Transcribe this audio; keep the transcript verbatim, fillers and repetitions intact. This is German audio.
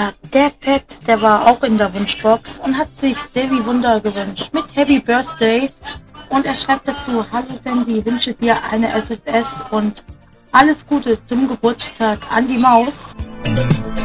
Ja, der Pet, der war auch in der Wunschbox und hat sich Stevie Wunder gewünscht mit Happy Birthday. Und er schreibt dazu: Hallo Sandy, wünsche dir eine S F S und alles Gute zum Geburtstag an die Maus.